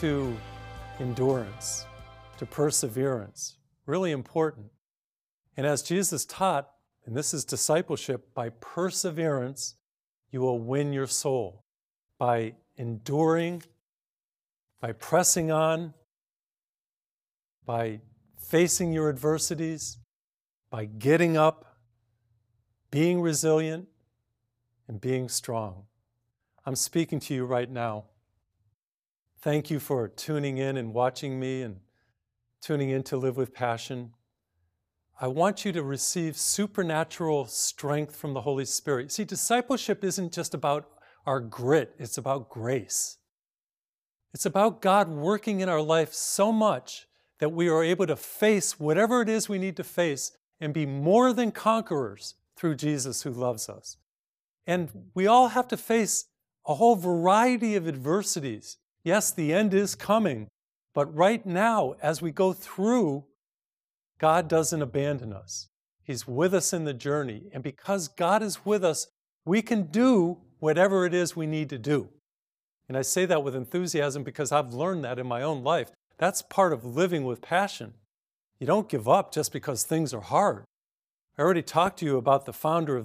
to endurance, to perseverance. Really important. And as Jesus taught, and this is discipleship, by perseverance, you will win your soul. By enduring, by pressing on, by facing your adversities, by getting up, being resilient, and being strong. I'm speaking to you right now. Thank you for tuning in and watching me and tuning in to Live with Passion. I want you to receive supernatural strength from the Holy Spirit. See, discipleship isn't just about our grit, it's about grace. It's about God working in our life so much that we are able to face whatever it is we need to face and be more than conquerors through Jesus who loves us. And we all have to face a whole variety of adversities. Yes, the end is coming, but right now, as we go through, God doesn't abandon us. He's with us in the journey. And because God is with us, we can do whatever it is we need to do. And I say that with enthusiasm because I've learned that in my own life. That's part of living with passion. You don't give up just because things are hard. I already talked to you about the founder of